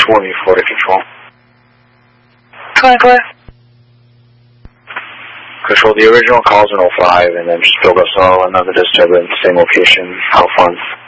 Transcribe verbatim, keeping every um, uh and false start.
twenty, Florida Control. twenty, clear. Control, the original calls in oh five, and then just build us all another disturbance, same location. How fun.